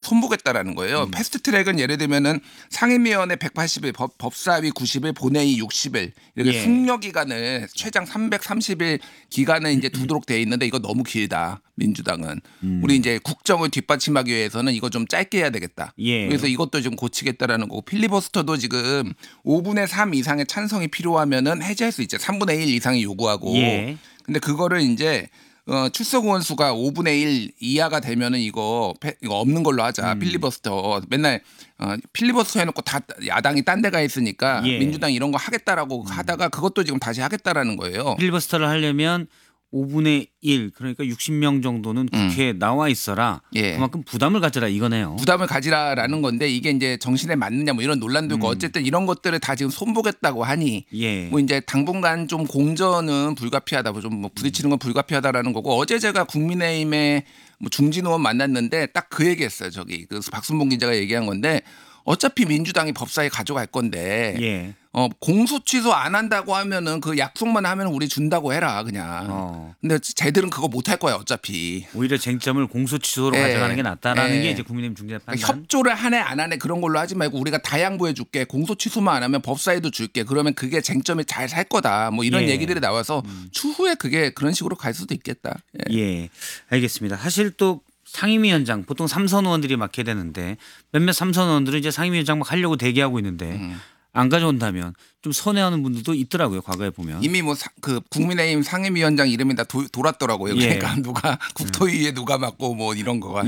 손보겠다라는 거예요. 패스트트랙은 예를 들면은 상임위원회 180일, 법사위 90일, 본회의 60일 이렇게 숙려 기간을 최장 330일 기간을 이제 두도록 돼 있는데 이거 너무 길다. 민주당은 우리 이제 국정을 뒷받침하기 위해서는 이거 좀 짧게 해야 되겠다. 그래서 이것도 좀 고치겠다라는 거고 필리버스터도 지금 5분의 3 이상의 찬성이 필요하면은 해제할 수 있죠. 3분의 1 이상이 요구하고. 근데 그거를 이제 출석 의원 수가 5분의 1 이하가 되면은 이거 없는 걸로 하자. 필리버스터 맨날 필리버스터 해놓고 다 야당이 딴 데 가 있으니까 민주당 이런 거 하겠다라고 하다가 그것도 지금 다시 하겠다라는 거예요. 필리버스터를 하려면 5분의 1 그러니까 60명 정도는 국회에 나와 있어라. 그만큼 부담을 가져라 이거네요. 부담을 가지라라는 건데 이게 이제 정신에 맞느냐 뭐 이런 논란도 있고 어쨌든 이런 것들을 다 지금 손보겠다고 하니 뭐 이제 당분간 좀 공전은 불가피하다, 좀 뭐 부딪히는 건 불가피하다라는 거고 어제 제가 국민의힘의 뭐 중진 의원 만났는데 딱 그 얘기했어요. 저기 그 박순봉 기자가 얘기한 건데 어차피 민주당이 법사위 가져갈 건데 공소 취소 안 한다고 하면은 그 약속만 하면 우리 준다고 해라 그냥. 근데 쟤들은 그거 못 할 거야 어차피. 오히려 쟁점을 공소 취소로 가져가는 게 낫다라는 게 이제 국민의힘 중진의 판단. 그러니까 협조를 하네 안 하네 그런 걸로 하지 말고 우리가 다 양보해 줄게. 공소 취소만 안 하면 법사위도 줄게. 그러면 그게 쟁점이 잘 살 거다. 뭐 이런 얘기들이 나와서 추후에 그게 그런 식으로 갈 수도 있겠다. 알겠습니다. 사실 또 상임위원장 보통 삼선 의원들이 맡게 되는데 몇몇 삼선 의원들은 이제 상임위원장 막 하려고 대기하고 있는데 안 가져온다면 좀 서운해하는 분들도 있더라고요. 과거에 보면 이미 뭐 그 국민의힘 상임위원장 이름이 다 돌았더라고요. 그러니까 누가 국토위에 누가 맡고 뭐 이런 거가.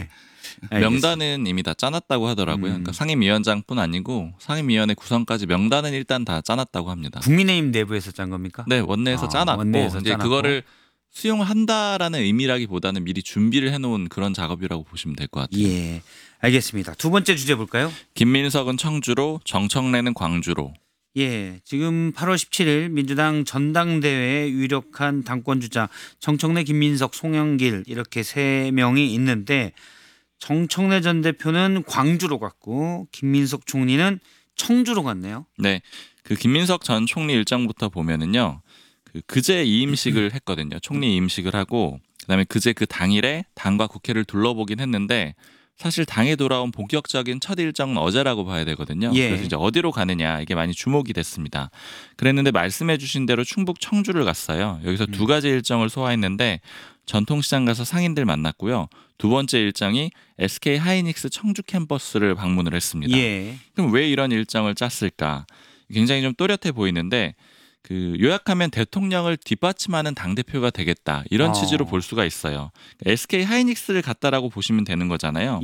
명단은 이미 다 짜놨다고 하더라고요. 그러니까 상임위원장뿐 아니고 상임위원회 구성까지 명단은 일단 다 짜놨다고 합니다. 국민의힘 내부에서 짠 겁니까? 네, 원내에서 짜놨고 원내에서 이제 그거를 수용한다라는 의미라기보다는 미리 준비를 해놓은 그런 작업이라고 보시면 될 것 같아요. 알겠습니다. 두 번째 주제 볼까요? 김민석은 청주로, 정청래는 광주로. 지금 8월 17일 민주당 전당대회에 유력한 당권주자 정청래, 김민석, 송영길 이렇게 세 명이 있는데 정청래 전 대표는 광주로 갔고 김민석 총리는 청주로 갔네요. 네, 그 김민석 전 총리 일정부터 보면은요. 그제 이임식을 했거든요. 총리 이임식을 하고 그다음에 그제 그 당일에 당과 국회를 둘러보긴 했는데 사실 당에 돌아온 본격적인 첫 일정은 어제라고 봐야 되거든요. 그래서 이제 어디로 가느냐 이게 많이 주목이 됐습니다. 그랬는데 말씀해 주신 대로 충북 청주를 갔어요. 여기서 두 가지 일정을 소화했는데 전통시장 가서 상인들 만났고요. 두 번째 일정이 SK 하이닉스 청주 캠퍼스를 방문을 했습니다. 그럼 왜 이런 일정을 짰을까? 굉장히 좀 또렷해 보이는데 그 요약하면 대통령을 뒷받침하는 당대표가 되겠다 이런 취지로 볼 수가 있어요. SK 하이닉스를 갔다라고 보시면 되는 거잖아요.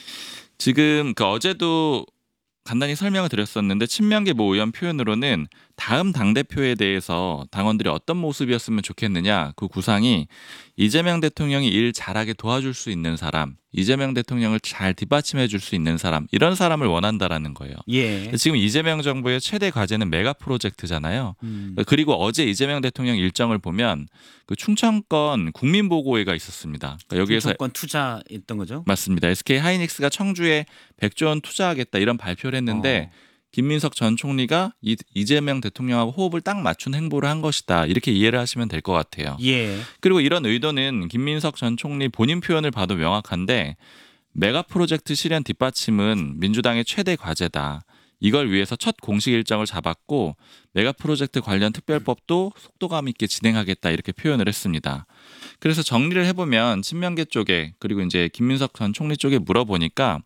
지금 그 어제도 간단히 설명을 드렸었는데 친명계 모 의원 표현으로는 다음 당대표에 대해서 당원들이 어떤 모습이었으면 좋겠느냐 그 구상이 이재명 대통령이 일 잘하게 도와줄 수 있는 사람, 이재명 대통령을 잘 뒷받침해 줄 수 있는 사람 이런 사람을 원한다라는 거예요. 지금 이재명 정부의 최대 과제는 메가 프로젝트잖아요. 그리고 어제 이재명 대통령 일정을 보면 그 충청권 국민보고회가 있었습니다. 그러니까 여기에서 충청권 투자했던 거죠? 맞습니다. SK 하이닉스가 청주에 100조 원 투자하겠다 이런 발표를 했는데 김민석 전 총리가 이재명 대통령하고 호흡을 딱 맞춘 행보를 한 것이다. 이렇게 이해를 하시면 될 것 같아요. 그리고 이런 의도는 김민석 전 총리 본인 표현을 봐도 명확한데 메가 프로젝트 실현 뒷받침은 민주당의 최대 과제다. 이걸 위해서 첫 공식 일정을 잡았고 메가 프로젝트 관련 특별법도 속도감 있게 진행하겠다 이렇게 표현을 했습니다. 그래서 정리를 해보면 친명계 쪽에 그리고 이제 김민석 전 총리 쪽에 물어보니까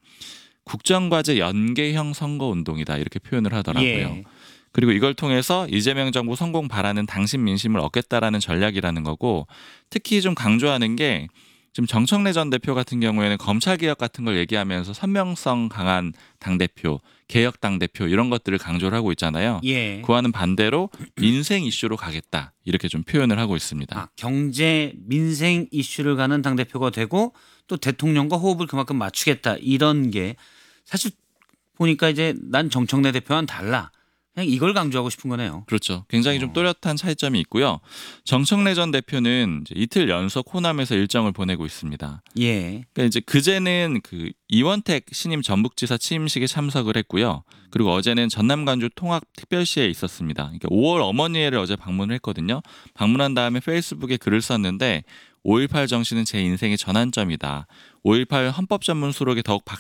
국정과제 연계형 선거운동이다 이렇게 표현을 하더라고요. 그리고 이걸 통해서 이재명 정부 성공 바라는 당신 민심을 얻겠다라는 전략이라는 거고 특히 좀 강조하는 게 지금 정청래 전 대표 같은 경우에는 검찰개혁 같은 걸 얘기하면서 선명성 강한 당대표, 개혁 당대표 이런 것들을 강조를 하고 있잖아요. 그와는 반대로 민생 이슈로 가겠다 이렇게 좀 표현을 하고 있습니다. 경제 민생 이슈를 가는 당대표가 되고 또 대통령과 호흡을 그만큼 맞추겠다 이런 게 사실 보니까 이제 난 정청래 대표와는 달라. 그냥 이걸 강조하고 싶은 거네요. 그렇죠. 굉장히 좀 또렷한 차이점이 있고요. 정청래 전 대표는 이제 이틀 연속 호남에서 일정을 보내고 있습니다. 그러니까 이제 그제는 그 이원택 신임 전북지사 취임식에 참석을 했고요. 그리고 어제는 전남 간주 통합 특별시에 있었습니다. 그러니까 5월 어머니회를 어제 방문을 했거든요. 방문한 다음에 페이스북에 글을 썼는데 5.18 정신은 제 인생의 전환점이다. 5.18 헌법 전문 수록에 더욱